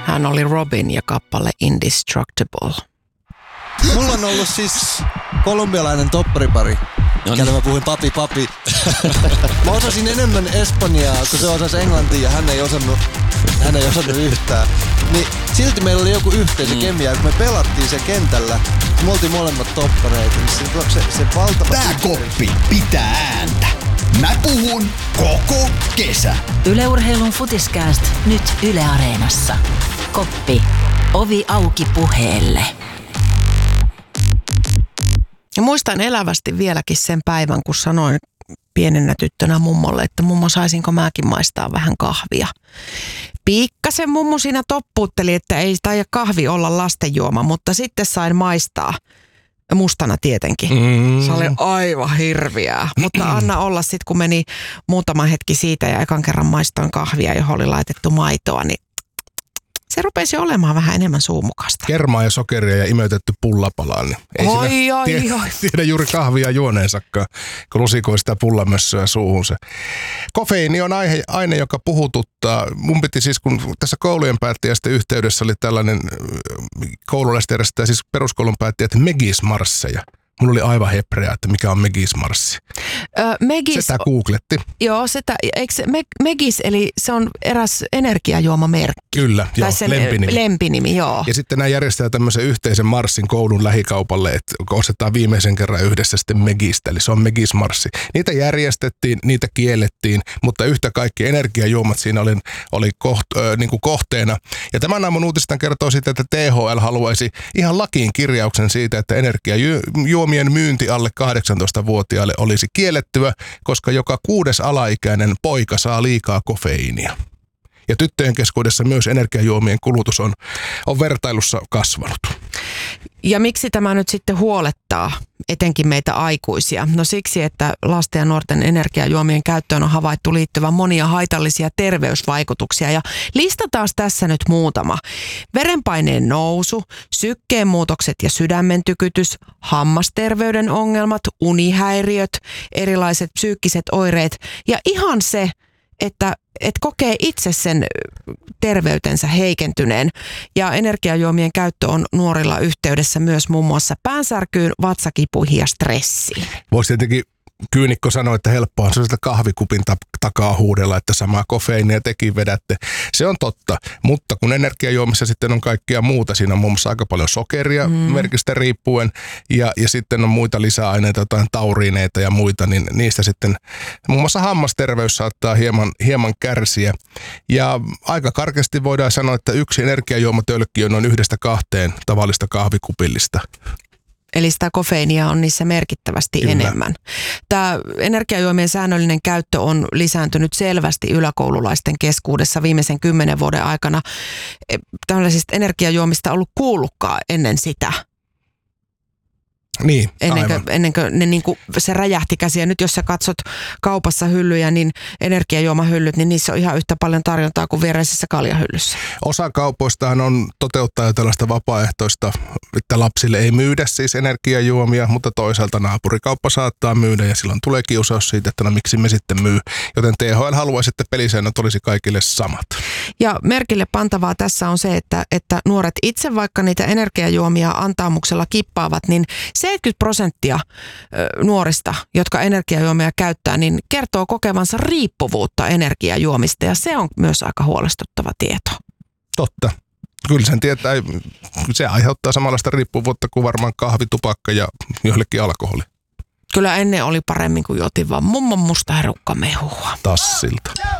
Hän oli Robin ja kappale Indestructible. Mulla on ollut siis kolumbialainen topparipari. Kelle mä puhuin papi. Mä osasin enemmän espanjaa, kun se osasi englantia ja hän ei osannut yhtään. Niin silti meillä oli joku yhteisö kemia, kun me pelattiin se kentällä. Me oltiin molemmat toppareita. Niin se valtava... Tää koppi pitää ääntä. Mä puhun koko kesä. Yle Urheilun Futiskääst nyt Yle Areenassa. Koppi. Ovi auki puheelle. Ja muistan elävästi vieläkin sen päivän, kun sanoin pienenä tyttönä mummolle, että mummo, saisinko mäkin maistaa vähän kahvia. Pikkasen mummo siinä toppuutteli, että ei taida kahvi olla lastenjuoma, mutta sitten sain maistaa. Mustana tietenkin. Se oli aivan hirviää. Mutta anna olla sitten, kun meni muutama hetki siitä ja ekan kerran maistoin kahvia, johon oli laitettu maitoa, niin se rupesi olemaan vähän enemmän suumukasta. Kermaa ja sokeria ja imeytetty pullapalaan. Niin ei tiedä juuri kahvia juoneensakaan, kun lusikoi sitä pullamössöä suuhunsa. Kofeiini on aine, joka puhututtaa. Mun piti siis, kun tässä koulujen päättäjästä yhteydessä oli tällainen koululaisten järjestää, siis peruskoulun päättäjät megismarsseja. Mulla oli aivan hepreä, että mikä on megismarssi. Sitä googletti. Joo, eikö se megis, eli se on eräs energiajuomamerkki. Kyllä, joo, lempinimi, joo. Ja sitten nämä järjestää tämmöisen yhteisen marssin koulun lähikaupalle, että ostetaan viimeisen kerran yhdessä sitten megistä, eli se on megismarssi. Niitä järjestettiin, niitä kiellettiin, mutta yhtä kaikki energiajuomat siinä oli kohteena. Ja tämän aamun uutistan kertoo siitä, että THL haluaisi ihan lakiin kirjauksen siitä, että energiajuomien myynti alle 18-vuotiaille olisi kiellettyä, koska joka 6. alaikäinen poika saa liikaa kofeiinia. Ja tyttöjen keskuudessa myös energiajuomien kulutus on vertailussa kasvanut. Ja miksi tämä nyt sitten huolettaa etenkin meitä aikuisia? No siksi, että lasten ja nuorten energiajuomien käyttöön on havaittu liittyvän monia haitallisia terveysvaikutuksia. Ja listataan tässä nyt muutama. Verenpaineen nousu, sykkeen muutokset ja sydämen tykytys, hammasterveyden ongelmat, unihäiriöt, erilaiset psyykkiset oireet ja ihan se, että kokee itse sen terveytensä heikentyneen. Ja energiajuomien käyttö on nuorilla yhteydessä myös muun muassa päänsärkyyn, vatsakipuihin ja stressiin. Voisi tietenkin kyynikko sanoa, että helppoa on sitä kahvikupin takaa huudella, että samaa kofeiinia tekin vedätte. Se on totta, mutta kun energiajuomissa sitten on kaikkea muuta, siinä on muun muassa aika paljon sokeria merkistä riippuen ja sitten on muita lisäaineita, jotain tauriineita ja muita, niin niistä sitten muun muassa hammasterveys saattaa hieman kärsiä. Ja aika karkeasti voidaan sanoa, että yksi energiajuomatölkki on noin 1-2 tavallista kahvikupillista. Eli sitä kofeiinia on niissä merkittävästi enemmän. Tämä energiajuomien säännöllinen käyttö on lisääntynyt selvästi yläkoululaisten keskuudessa viimeisen 10 vuoden aikana. Tällaisista energiajuomista on ollut kuullutkaan ennen sitä. Niin, ennen kuin ne se räjähti käsiä. Nyt jos sä katsot kaupassa hyllyjä, niin energiajuomahyllyt, niin niissä on ihan yhtä paljon tarjontaa kuin viereisessä kaljahyllyssä. Osa kaupoistahan on toteuttaa jo tällaista vapaaehtoista, että lapsille ei myydä siis energiajuomia, mutta toisaalta naapurikauppa saattaa myydä ja silloin tulee kiusaus siitä, että no miksi me sitten myy. Joten THL haluaisi, että pelisäännöt olisi kaikille samat. Ja merkille pantavaa tässä on se, että nuoret itse vaikka niitä energiajuomia antaamuksella kippaavat, niin 70% nuorista, jotka energiajuomia käyttää, niin kertoo kokevansa riippuvuutta energiajuomista ja se on myös aika huolestuttava tieto. Totta. Kyllä sen tietää, se aiheuttaa samanlaista riippuvuutta kuin varmaan kahvi, tupakka ja joillekin alkoholi. Kyllä ennen oli paremmin kuin jotin vaan mummon musta herukkamehua. Tassilta.